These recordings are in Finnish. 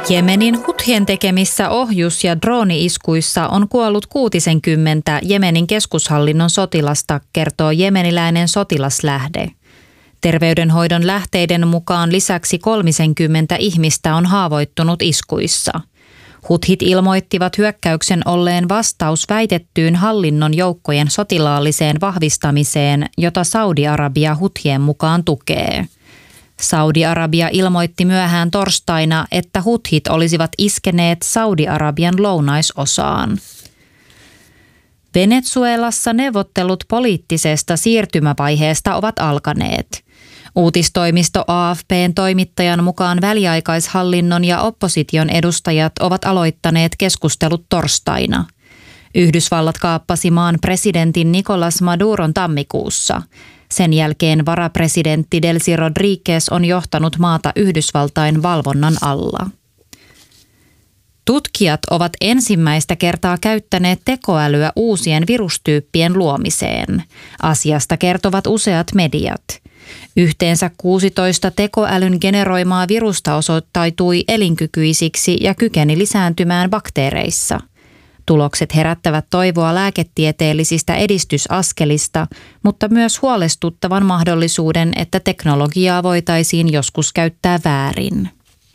Jemenin Huthien tekemissä ohjus- ja drooni-iskuissa on kuollut 60 Jemenin keskushallinnon sotilasta, kertoo jemeniläinen sotilaslähde. Terveydenhoidon lähteiden mukaan lisäksi 30 ihmistä on haavoittunut iskuissa. Huthit ilmoittivat hyökkäyksen olleen vastaus väitettyyn hallinnon joukkojen sotilaalliseen vahvistamiseen, jota Saudi-Arabia Huthien mukaan tukee. Saudi-Arabia ilmoitti myöhään torstaina, että Huthit olisivat iskeneet Saudi-Arabian lounaisosaan. Venezuelassa neuvottelut poliittisesta siirtymävaiheesta ovat alkaneet. Uutistoimisto AFP:n toimittajan mukaan väliaikaishallinnon ja opposition edustajat ovat aloittaneet keskustelut torstaina. Yhdysvallat kaappasi maan presidentin Nicolás Maduron tammikuussa. Sen jälkeen varapresidentti Delcy Rodríguez on johtanut maata Yhdysvaltain valvonnan alla. Tutkijat ovat ensimmäistä kertaa käyttäneet tekoälyä uusien virustyyppien luomiseen. Asiasta kertovat useat mediat. Yhteensä 16 tekoälyn generoimaa virusta osoittautui elinkykyisiksi ja kykeni lisääntymään bakteereissa. Tulokset herättävät toivoa lääketieteellisistä edistysaskelista, mutta myös huolestuttavan mahdollisuuden, että teknologiaa voitaisiin joskus käyttää väärin.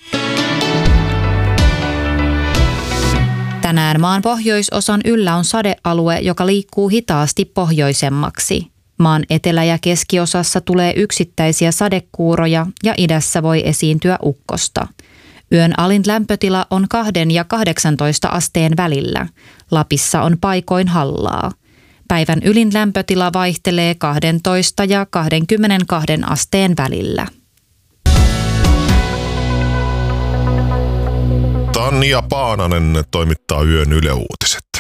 Tänään maan pohjoisosan yllä on sadealue, joka liikkuu hitaasti pohjoisemmaksi. Maan etelä- ja keskiosassa tulee yksittäisiä sadekuuroja ja idässä voi esiintyä ukkosta. Yön alin lämpötila on 2 ja 18 asteen välillä. Lapissa on paikoin hallaa. Päivän ylin lämpötila vaihtelee 12 ja 22 asteen välillä. Tanja Paananen toimittaa yön Yle Uutiset.